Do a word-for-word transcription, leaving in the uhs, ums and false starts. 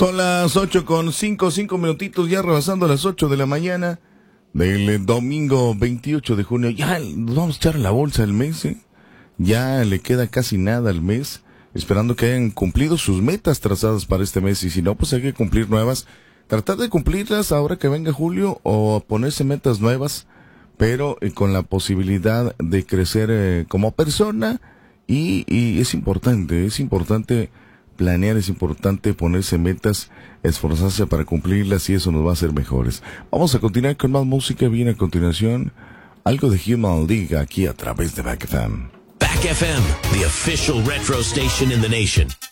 Son las ocho con cinco, cinco minutitos, ya rebasando las ocho de la mañana del domingo veintiocho de junio. Ya nos vamos a echar a la bolsa el mes, ¿eh? Ya le queda casi nada al mes, esperando que hayan cumplido sus metas trazadas para este mes, y si no, pues hay que cumplir nuevas. Tratar de cumplirlas ahora que venga julio o ponerse metas nuevas, pero eh, con la posibilidad de crecer eh, como persona y, y es importante, es importante planear, es importante ponerse metas, esforzarse para cumplirlas y eso nos va a hacer mejores. Vamos a continuar con más música, viene a continuación algo de Human League aquí a través de Back F M. Back F M, the official retro station in the nation.